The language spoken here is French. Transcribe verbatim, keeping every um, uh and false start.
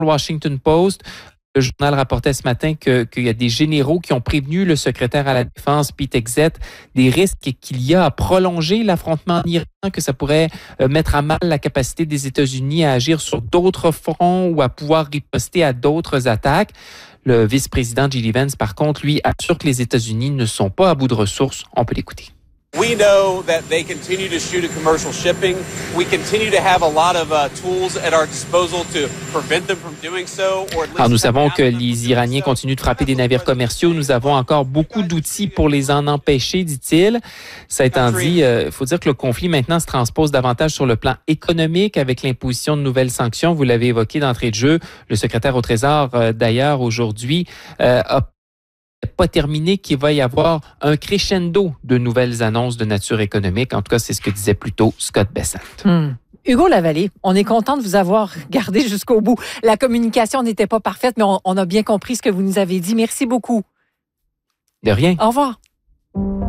le Washington Post, le journal rapportait ce matin que, qu'il y a des généraux qui ont prévenu le secrétaire à la Défense, Pete Hegseth, des risques qu'il y a à prolonger l'affrontement en Iran, que ça pourrait euh, mettre à mal la capacité des États-Unis à agir sur d'autres fronts ou à pouvoir riposter à d'autres attaques. Le vice-président J D Vance, par contre, lui, assure que les États-Unis ne sont pas à bout de ressources. On peut l'écouter. We know that they continue to shoot at commercial shipping. We continue to have a lot of uh, tools at our disposal to prevent them from doing so. Or at least Alors, nous savons que les Iraniens continuent de frapper des navires commerciaux. Nous avons encore beaucoup d'outils pour les en empêcher, dit-il. Ça étant dit, il euh, faut dire que le conflit maintenant se transpose davantage sur le plan économique avec l'imposition de nouvelles sanctions. Vous l'avez évoqué d'entrée de jeu. Le secrétaire au Trésor, euh, d'ailleurs, aujourd'hui, euh, a pas terminé qu'il va y avoir un crescendo de nouvelles annonces de nature économique. En tout cas, c'est ce que disait plus tôt Scott Bessent. Hmm. Hugo Lavallée, on est content de vous avoir gardé jusqu'au bout. La communication n'était pas parfaite, mais on, on a bien compris ce que vous nous avez dit. Merci beaucoup. De rien. Au revoir.